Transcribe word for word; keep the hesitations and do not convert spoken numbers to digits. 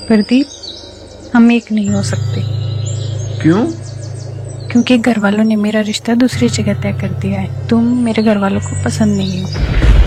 प्रदीप, हम एक नहीं हो सकते। क्यों? क्योंकि घर वालों ने मेरा रिश्ता दूसरी जगह तय कर दिया है। तुम मेरे घर वालों को पसंद नहीं हो।